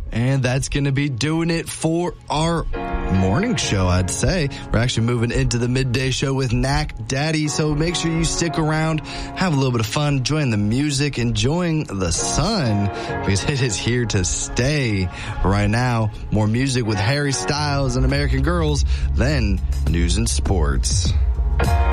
And that's going to be doing it for our morning show, I'd say. We're actually moving into the midday show with Knack Daddy, so make sure you stick around, have a little bit of fun, enjoying the music, enjoying the sun, because it is here to stay. But right now, more music with Harry Styles and American Girls, then news and sports.